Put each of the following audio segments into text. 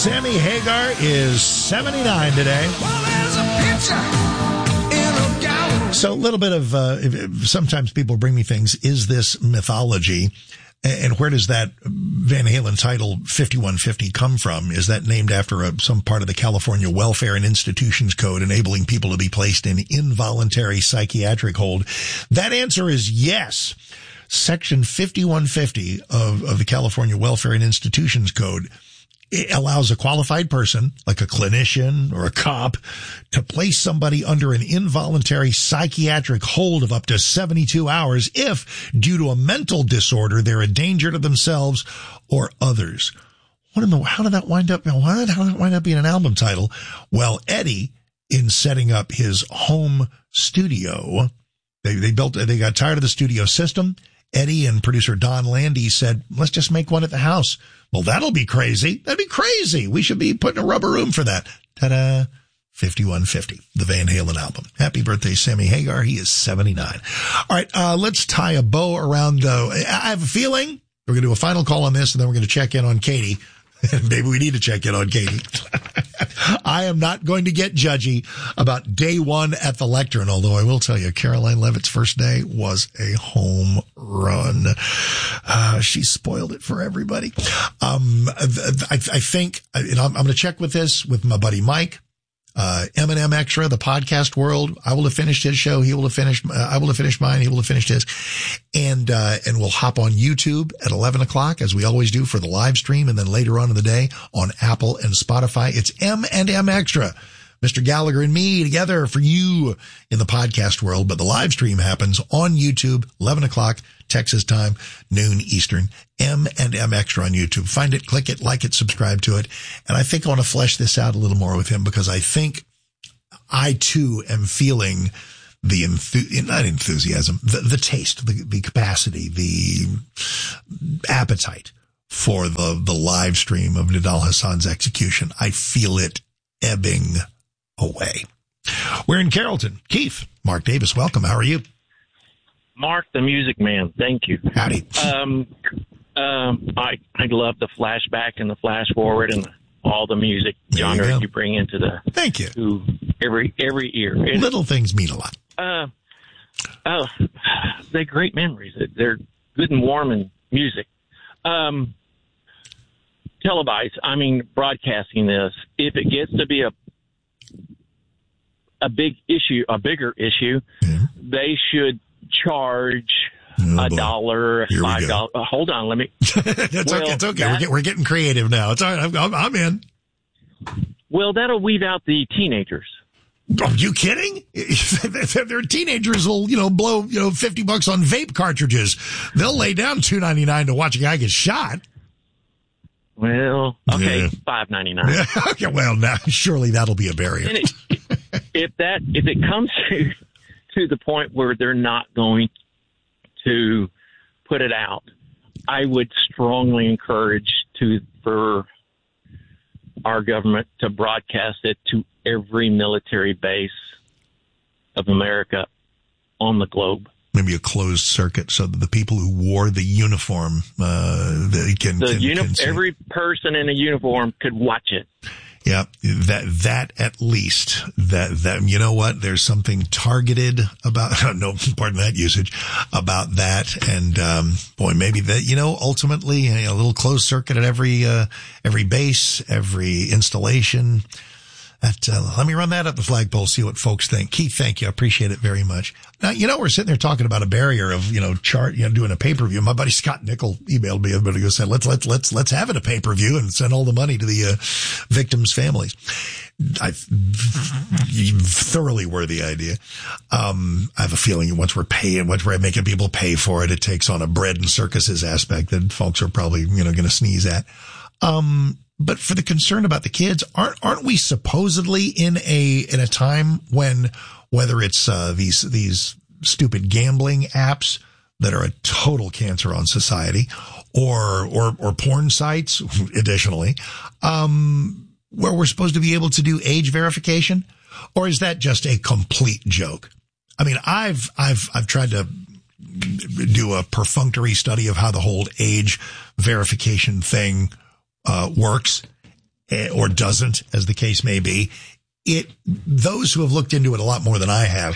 Sammy Hagar is 79 today. So a little bit of, sometimes people bring me things, is this mythology? And where does that Van Halen title 5150 come from? Is that named after some part of the California Welfare and Institutions Code enabling people to be placed in involuntary psychiatric hold? That answer is yes. Section 5150 of the California Welfare and Institutions Code, it allows a qualified person, like a clinician or a cop, to place somebody under an involuntary psychiatric hold of up to 72 hours if, due to a mental disorder, they're a danger to themselves or others. How did that wind up? How did that wind up being an album title? Well, Eddie, in setting up his home studio, they got tired of the studio system. Eddie and producer Don Landy said, let's just make one at the house. Well, that'll be crazy. That'd be crazy. We should be putting a rubber room for that. Ta-da. 5150, the Van Halen album. Happy birthday, Sammy Hagar. He is 79. All right, let's tie a bow around, I have a feeling we're going to do a final call on this, and then we're going to check in on Katie. Maybe we need to check in on Katie. I am not going to get judgy about day one at the lectern, although I will tell you, Caroline Levitt's first day was a home run. She spoiled it for everybody. I think, I'm going to check with this with my buddy Mike. M&M Extra, the podcast world. I will have finished his show. He will have finished, I will have finished mine. He will have finished his. And we'll hop on YouTube at 11 o'clock, as we always do, for the live stream. And then later on in the day on Apple and Spotify, it's M&M Extra. Mr. Gallagher and me together for you in the podcast world. But the live stream happens on YouTube, 11 o'clock, Texas time, noon Eastern, M&M Extra on YouTube. Find it, click it, like it, subscribe to it. And I think I want to flesh this out a little more with him, because I think I too am feeling the not enthusiasm, the taste, the capacity, the appetite for the live stream of Nidal Hasan's execution. I feel it ebbing away. We're in Carrollton. Keith, Mark Davis, welcome. How are you? Mark, the music man. Thank you. Howdy. I love the flashback and the flash forward and all the music genre you bring into the. Thank you. To every ear. Little things mean a lot. They're great memories. They're good and warm and music. Televised. I mean, broadcasting this. If it gets to be a big issue, a bigger issue, they should charge $1, $5. Hold on, let me. It's okay. We're getting creative now. It's all right. I'm in. Well, that'll weed out the teenagers. Are you kidding? They're teenagers will, blow, $50 on vape cartridges. They'll lay down $2.99 to watch a guy get shot. Well, okay, $5.99. Okay, well, now surely that'll be a barrier. And if it comes to the point where they're not going to put it out, I would strongly encourage for our government to broadcast it to every military base of America on the globe. Maybe a closed circuit so that the people who wore the uniform they can see. Every person in a uniform could watch it. Yeah, that at least that you know what? There's something targeted about pardon that usage about that, and maybe that ultimately a little closed circuit at every base, every installation. Let me run that up the flagpole, see what folks think. Keith, thank you. I appreciate it very much. Now, we're sitting there talking about a barrier of, doing a pay-per-view. My buddy Scott Nickel emailed me and said, let's have it a pay-per-view and send all the money to the victims' families. I thoroughly worthy idea. I have a feeling once we're making people pay for it, it takes on a bread and circuses aspect that folks are probably, going to sneeze at. But for the concern about the kids, aren't we supposedly in a time when, whether it's these stupid gambling apps that are a total cancer on society, or porn sites, additionally, where we're supposed to be able to do age verification, or is that just a complete joke? I mean, I've tried to do a perfunctory study of how the whole age verification thing works. or doesn't, as the case may be. Those who have looked into it a lot more than I have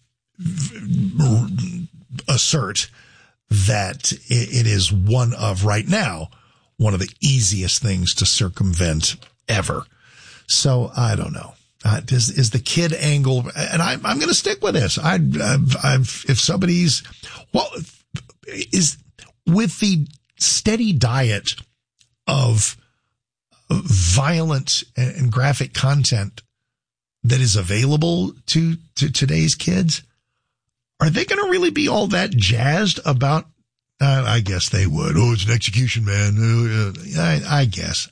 assert that it is right now, one of the easiest things to circumvent ever. So I don't know. Is the kid angle, and I'm going to stick with this. If somebody's, is with the steady diet of violent and graphic content that is available to today's kids, are they going to really be all that jazzed about? I guess they would. Oh, it's an execution, man. I guess.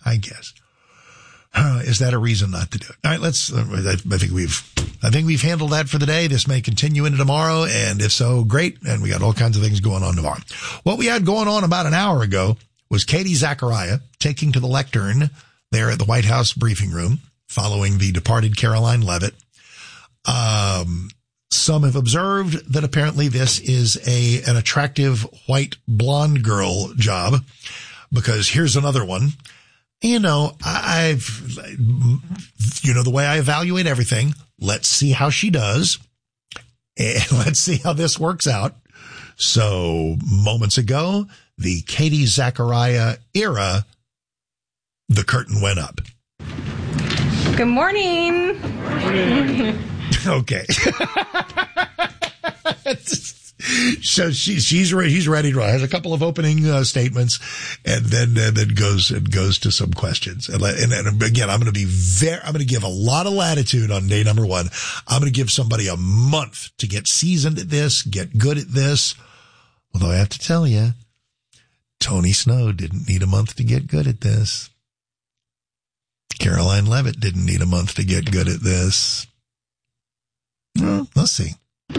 Is that a reason not to do it? All right, let's. I think we've handled that for the day. This may continue into tomorrow, and if so, great. And we got all kinds of things going on tomorrow. What we had going on about an hour ago was Katie Zachariah taking to the lectern there at the White House briefing room following the departed Caroline Leavitt. Some have observed that apparently this is an attractive white blonde girl job, because here's another one. You know, the way I evaluate everything. Let's see how she does, and let's see how this works out. So moments ago, the Katie Zachariah era, the curtain went up. Good morning. Okay. So she's ready to has a couple of opening statements, and then goes to some questions. And again, I'm going to give a lot of latitude on day number one. I'm going to give somebody a month to get seasoned at this, get good at this. Although I have to tell you, Tony Snow didn't need a month to get good at this. Caroline Leavitt didn't need a month to get good at this. Well, let's see.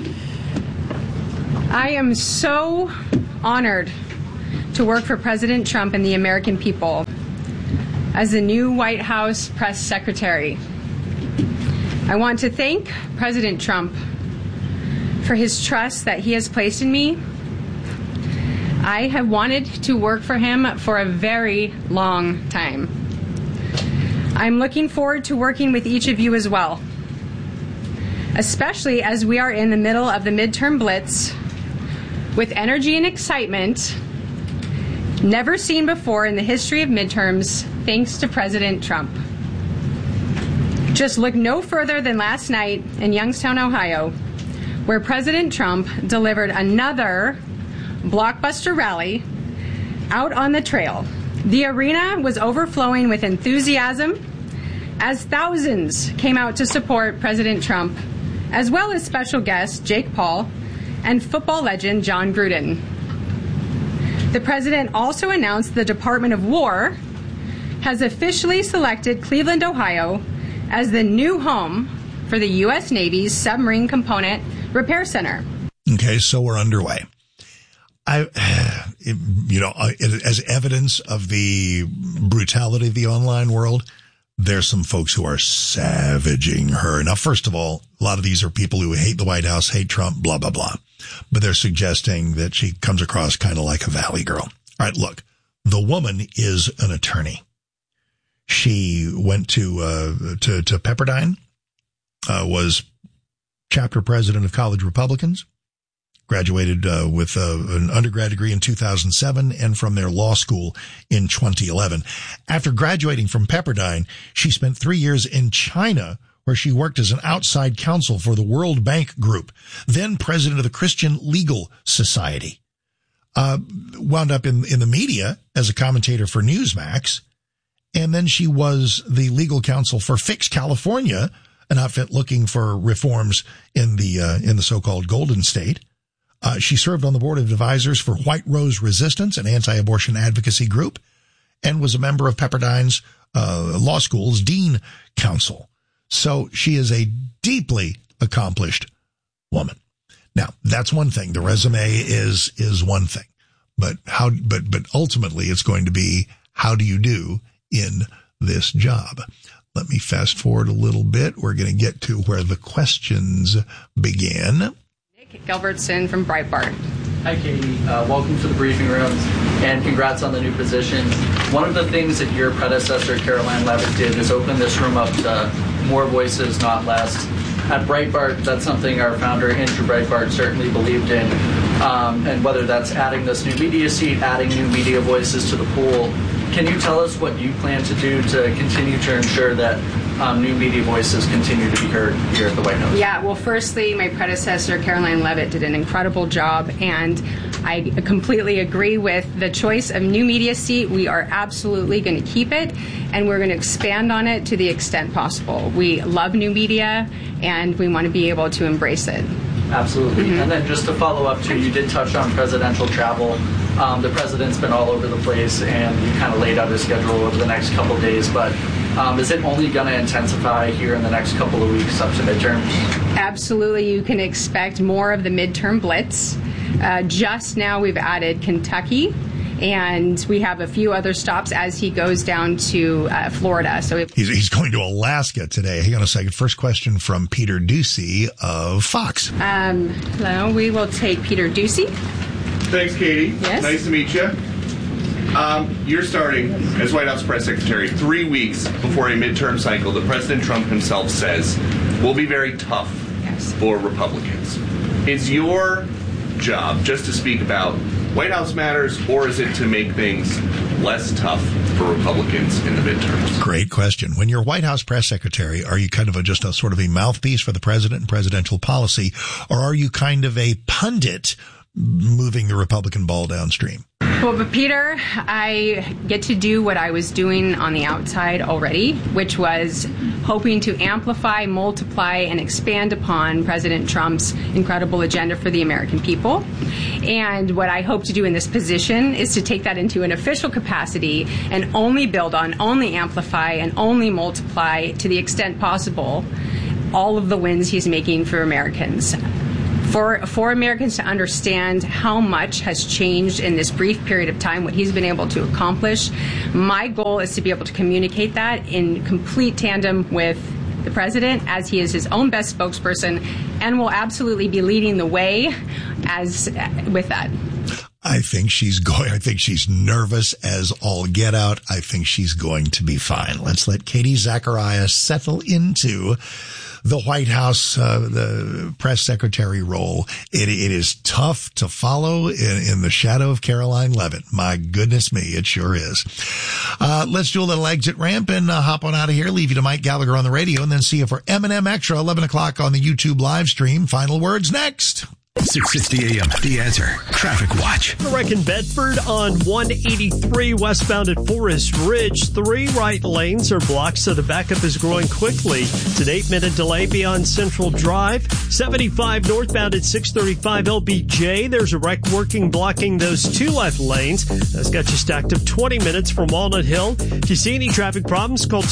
I am so honored to work for President Trump and the American people as the new White House press secretary. I want to thank President Trump for his trust that he has placed in me. I have wanted to work for him for a very long time. I'm looking forward to working with each of you as well, especially as we are in the middle of the midterm blitz with energy and excitement never seen before in the history of midterms, thanks to President Trump. Just look no further than last night in Youngstown, Ohio, where President Trump delivered another blockbuster rally out on the trail. The arena was overflowing with enthusiasm as thousands came out to support President Trump, as well as special guests Jake Paul and football legend John Gruden. The president also announced the Department of War has officially selected Cleveland, Ohio, as the new home for the U.S. Navy's Submarine Component Repair Center. Okay, so we're underway. As evidence of the brutality of the online world, there's some folks who are savaging her. Now, first of all, a lot of these are people who hate the White House, hate Trump, blah, blah, blah. But they're suggesting that she comes across kind of like a Valley girl. All right, look, the woman is an attorney. She went to Pepperdine, was chapter president of College Republicans, graduated with an undergrad degree in 2007 and from their law school in 2011. After graduating from Pepperdine, she spent 3 years in China, where she worked as an outside counsel for the World Bank Group, then president of the Christian Legal Society. Wound up in the media as a commentator for Newsmax, and then she was the legal counsel for Fix California, an outfit looking for reforms in the so-called Golden State. She served on the board of advisors for White Rose Resistance, an anti-abortion advocacy group, and was a member of Pepperdine's law school's Dean Council. So she is a deeply accomplished woman. Now, that's one thing. The resume is one thing, but ultimately it's going to be, how do you do in this job? Let me fast forward a little bit. We're going to get to where the questions began. Nick Gilbertson from Breitbart. Hi, Katie. Welcome to the briefing rooms, and congrats on the new positions. One of the things that your predecessor, Karoline Leavitt, did is open this room up to more voices, not less. At Breitbart, that's something our founder, Andrew Breitbart, certainly believed in, and whether that's adding this new media seat, adding new media voices to the pool. Can you tell us what you plan to do to continue to ensure that new media voices continue to be heard here at the White House? Yeah, well, firstly, my predecessor, Karoline Leavitt, did an incredible job, and I completely agree with the choice of new media seat. We are absolutely going to keep it, and we're going to expand on it to the extent possible. We love new media, and we want to be able to embrace it. Absolutely. Mm-hmm. And then just to follow up, too, you did touch on presidential travel. The president's been all over the place, and you kind of laid out his schedule over the next couple of days, but is it only going to intensify here in the next couple of weeks up to midterms? Absolutely. You can expect more of the midterm blitz. Just now we've added Kentucky, and we have a few other stops as he goes down to Florida. So he's going to Alaska today. Hang on a second. First question from Peter Doocy of Fox. Hello. We will take Peter Doocy. Thanks, Katie. Yes. Nice to meet you. You're starting as White House press secretary 3 weeks before a midterm cycle that President Trump himself says will be very tough for Republicans. Is your job just to speak about White House matters, or is it to make things less tough for Republicans in the midterms? Great question. When you're White House press secretary, are you kind of just a sort of a mouthpiece for the president and presidential policy, or are you kind of a pundit moving the Republican ball downstream? Well, but Peter, I get to do what I was doing on the outside already, which was hoping to amplify, multiply, and expand upon President Trump's incredible agenda for the American people. And what I hope to do in this position is to take that into an official capacity and only build on, only amplify, and only multiply to the extent possible all of the wins he's making for Americans. For Americans to understand how much has changed in this brief period of time, what he's been able to accomplish, my goal is to be able to communicate that in complete tandem with the president, as he is his own best spokesperson, and will absolutely be leading the way with that. I think she's nervous as all get out. I think she's going to be fine. Let's let Katie Zacharias settle into the White House, the press secretary role. It is tough to follow in the shadow of Karoline Leavitt. My goodness me, it sure is. Let's do a little exit ramp and hop on out of here. Leave you to Mike Gallagher on the radio, and then see you for M&M Extra, 11 o'clock on the YouTube live stream. Final words next. 6:60 a.m. The Answer Traffic Watch. The wreck in Bedford on 183 westbound at Forest Ridge. 3 right lanes are blocked, so the backup is growing quickly. It's an 8-minute delay beyond Central Drive. 75 northbound at 635 LBJ. There's a wreck blocking those 2 left lanes. That's got you stacked up 20 minutes from Walnut Hill. If you see any traffic problems, call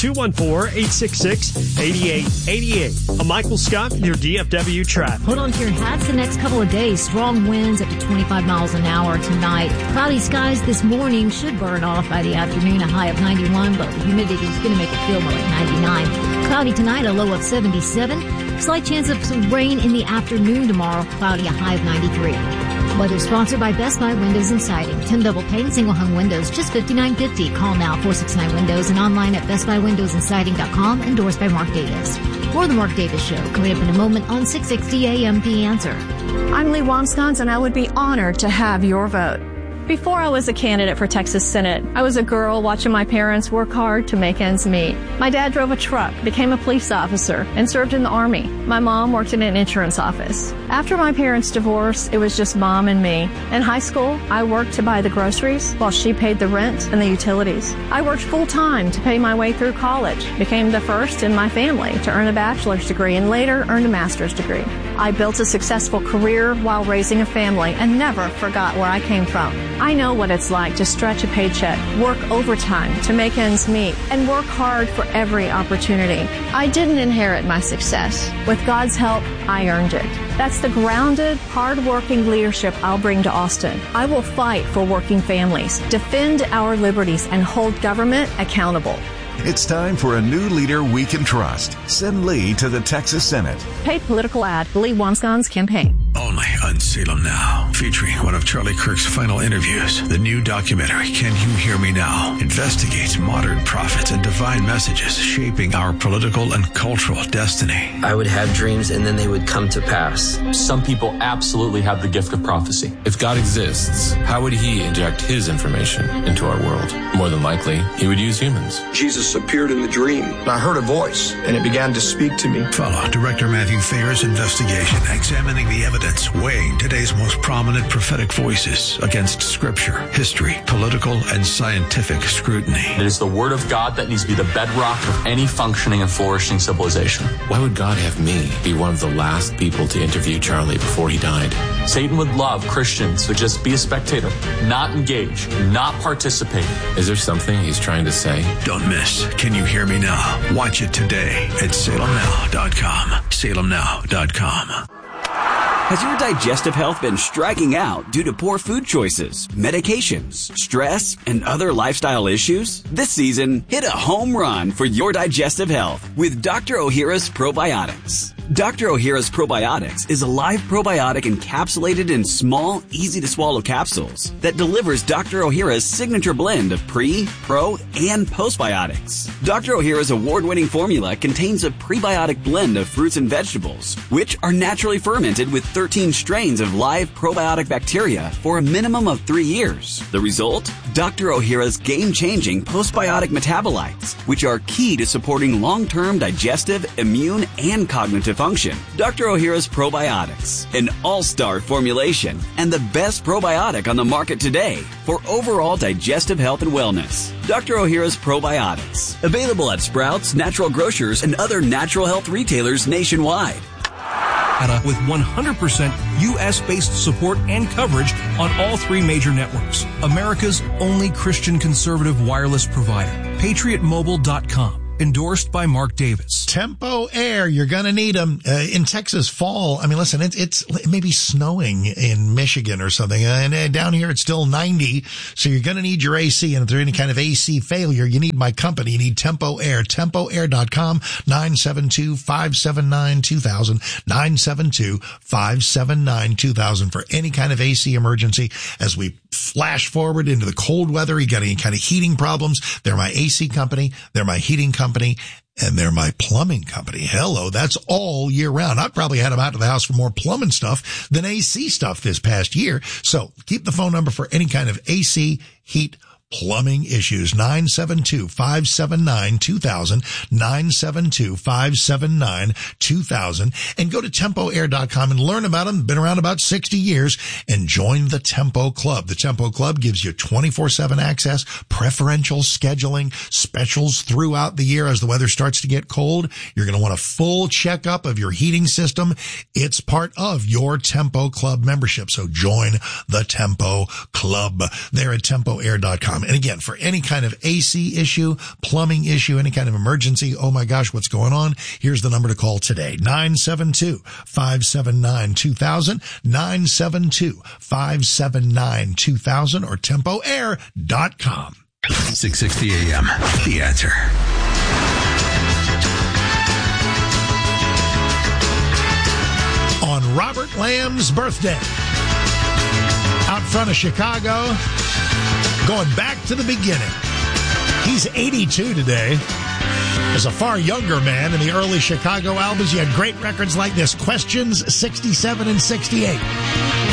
214-866-8888. I'm Michael Scott with your DFW traffic. Hold on to your hats the next couple of days. Strong winds up to 25 miles an hour tonight. Cloudy skies this morning should burn off by the afternoon, a high of 91, but the humidity is going to make it feel more like 99. Cloudy tonight, a low of 77. Slight chance of some rain in the afternoon tomorrow. Cloudy, a high of 93. Weather sponsored by Best Buy Windows and Siding. 10 double pane single hung windows, just $59.50. Call now 469 Windows and online at bestbuywindowsandsiding.com. Endorsed by Mark Davis. For the Mark Davis Show, coming up in a moment on 660 AM The Answer. I'm Lee Wamskons, and I would be honored to have your vote. Before I was a candidate for Texas Senate, I was a girl watching my parents work hard to make ends meet. My dad drove a truck, became a police officer, and served in the Army. My mom worked in an insurance office. After my parents' divorce, it was just Mom and me. In high school, I worked to buy the groceries while she paid the rent and the utilities. I worked full-time to pay my way through college, became the first in my family to earn a bachelor's degree, and later earned a master's degree. I built a successful career while raising a family and never forgot where I came from. I know what it's like to stretch a paycheck, work overtime to make ends meet, and work hard for every opportunity. I didn't inherit my success. With God's help, I earned it. That's the grounded, hard-working leadership I'll bring to Austin. I will fight for working families, defend our liberties, and hold government accountable. It's time for a new leader we can trust. Send Lee to the Texas Senate. Paid political ad, Lee Wamskons campaign. Only on Salem Now. Featuring one of Charlie Kirk's final interviews. The new documentary, Can You Hear Me Now? Investigates modern prophets and divine messages shaping our political and cultural destiny. I would have dreams and then they would come to pass. Some people absolutely have the gift of prophecy. If God exists, how would he inject his information into our world? More than likely, he would use humans. Jesus appeared in the dream. I heard a voice, and it began to speak to me. Follow Director Matthew Thayer's investigation, examining the evidence, weighing today's most prominent prophetic voices against scripture, history, political, and scientific scrutiny. It is the word of God that needs to be the bedrock of any functioning and flourishing civilization. Why would God have me be one of the last people to interview Charlie before he died? Satan would love Christians to just be a spectator, not engage, not participate. Is there something he's trying to say? Don't miss Can You Hear Me Now? Watch it today at salemnow.com. salemnow.com. Has your digestive health been striking out due to poor food choices, medications, stress, and other lifestyle issues? This season, hit a home run for your digestive health with Dr. Ohhira's Probiotics. Dr. Ohhira's Probiotics is a live probiotic encapsulated in small, easy-to-swallow capsules that delivers Dr. Ohhira's signature blend of pre, pro, and postbiotics. Dr. Ohhira's award-winning formula contains a prebiotic blend of fruits and vegetables, which are naturally fermented with 13 strains of live probiotic bacteria for a minimum of 3 years. The result? Dr. Ohhira's game-changing postbiotic metabolites, which are key to supporting long-term digestive, immune, and cognitive function. Dr. Ohhira's Probiotics, an all-star formulation and the best probiotic on the market today for overall digestive health and wellness. Dr. Ohhira's Probiotics, available at Sprouts, Natural Grocers, and other natural health retailers nationwide. With 100% U.S.-based support and coverage on all 3 major networks. America's only Christian conservative wireless provider. PatriotMobile.com. Endorsed by Mark Davis. Tempo Air, you're gonna need them in Texas fall. I mean, listen, it may be snowing in Michigan or something, and down here it's still 90. So you're gonna need your AC, and if there's any kind of AC failure, you need my company. You need Tempo Air. TempoAir.com. 972-579-2000. 972-579-2000 for any kind of AC emergency. As we flash forward into the cold weather, you got any kind of heating problems, they're my AC company, they're my heating company, and they're my plumbing company. Hello, that's all year round. I've probably had them out to the house for more plumbing stuff than AC stuff this past year. So keep the phone number for any kind of AC, heat, plumbing issues. 972-579-2000. 972-579-2000. And go to TempoAir.com and learn about them. Been around about 60 years. And join the Tempo Club. The Tempo Club gives you 24/7 access, preferential scheduling, specials throughout the year as the weather starts to get cold. You're going to want a full checkup of your heating system. It's part of your Tempo Club membership. So join the Tempo Club. They're at TempoAir.com. And again, for any kind of AC issue, plumbing issue, any kind of emergency, oh my gosh, what's going on? Here's the number to call today. 972-579-2000. 972-579-2000 or TempoAir.com. 660 AM. The Answer. On Robert Lamb's birthday, out front of Chicago, going back to the beginning. He's 82 today. As a far younger man in the early Chicago albums, you had great records like this, Questions 67 and 68.